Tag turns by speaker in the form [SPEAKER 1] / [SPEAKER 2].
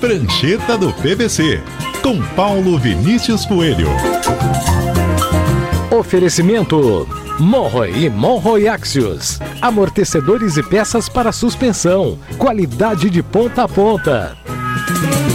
[SPEAKER 1] Prancheta do PVC, com Paulo Vinícius Coelho.
[SPEAKER 2] Oferecimento Monroe e Monroe Axios, amortecedores e peças para suspensão, qualidade de ponta a ponta.